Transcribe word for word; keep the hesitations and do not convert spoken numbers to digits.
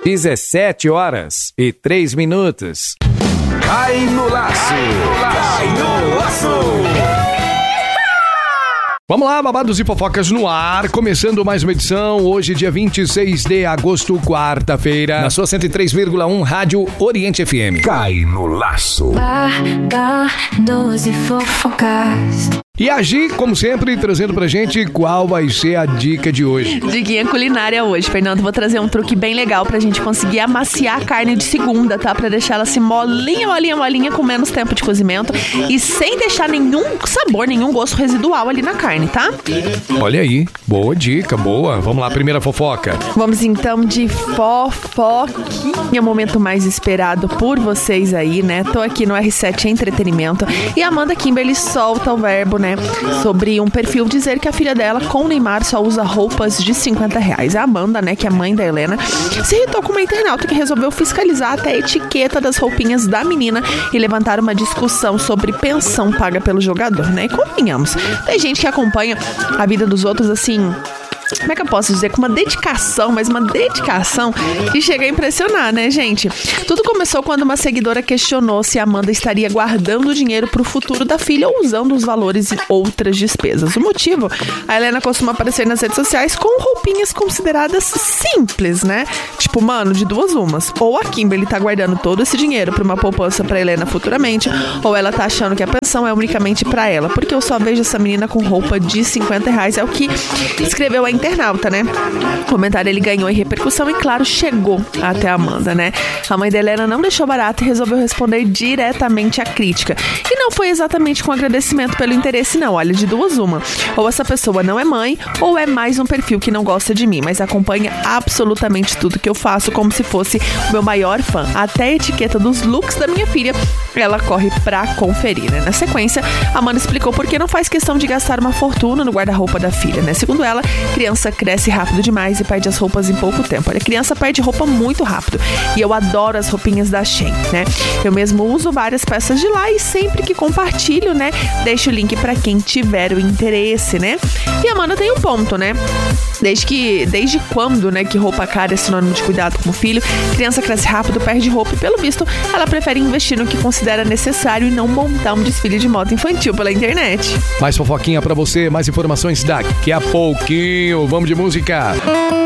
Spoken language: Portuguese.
dezessete horas e três minutos. Cai no laço! Cai no laço! Vamos lá, babados e fofocas no ar, começando mais uma edição, hoje dia vinte e seis de agosto, quarta-feira, na sua cento e três vírgula um Rádio Oriente F M. Cai no laço. Babados e fofocas. E a Gi, como sempre, trazendo pra gente qual vai ser a dica de hoje. Diguinha culinária hoje, Fernando. Vou trazer um truque bem legal pra gente conseguir amaciar a carne de segunda, tá? Pra deixar ela assim molinha, molinha, molinha, com menos tempo de cozimento e sem deixar nenhum sabor, nenhum gosto residual ali na carne, tá? Olha aí, boa dica, boa. Vamos lá, primeira fofoca. Vamos então de fofoquinha, momento mais esperado por vocês aí, né? Tô aqui no R sete Entretenimento e a Amanda Kimberly solta o verbo, né? Sobre um perfil dizer que a filha dela com o Neymar só usa roupas de cinquenta reais. A Amanda, né, que é mãe da Helena, se irritou com uma internauta que resolveu fiscalizar até a etiqueta das roupinhas da menina e levantar uma discussão sobre pensão paga pelo jogador, né? E convenhamos, tem gente que acompanha a vida dos outros assim... Como é que eu posso dizer? Com uma dedicação, mas uma dedicação que chega a impressionar, né, gente? Tudo começou quando uma seguidora questionou se a Amanda estaria guardando dinheiro pro futuro da filha ou usando os valores em outras despesas. O motivo? A Helena costuma aparecer nas redes sociais com roupinhas consideradas simples, né? Tipo, mano, de duas umas. Ou a Kimberly tá guardando todo esse dinheiro pra uma poupança pra Helena futuramente, ou ela tá achando que a pensão é unicamente pra ela. Porque eu só vejo essa menina com roupa de cinquenta reais. É o que escreveu a internauta, né? O comentário ele ganhou em repercussão e, claro, chegou até a Amanda, né? A mãe da Helena não deixou barato e resolveu responder diretamente à crítica. E não foi exatamente com agradecimento pelo interesse, não. Olha, de duas uma. Ou essa pessoa não é mãe, ou é mais um perfil que não gosta de mim, mas acompanha absolutamente tudo que eu faço como se fosse o meu maior fã. Até a etiqueta dos looks da minha filha, ela corre pra conferir, né? Na sequência, a Amanda explicou por que não faz questão de gastar uma fortuna no guarda-roupa da filha, né? Segundo ela, criança cresce rápido demais e perde as roupas em pouco tempo. Olha, criança perde roupa muito rápido. E eu adoro as roupinhas da Shein, né? Eu mesmo uso várias peças de lá e sempre que compartilho, né, deixo o link pra quem tiver o interesse, né? E a Amanda tem um ponto, né? Desde que, desde quando, né, que roupa cara é sinônimo de cuidado com o filho, criança cresce rápido, perde roupa e, pelo visto, ela prefere investir no que considera necessário e não montar um desfile de moda infantil pela internet. Mais fofoquinha pra você, mais informações daqui a pouquinho. Vamos de música.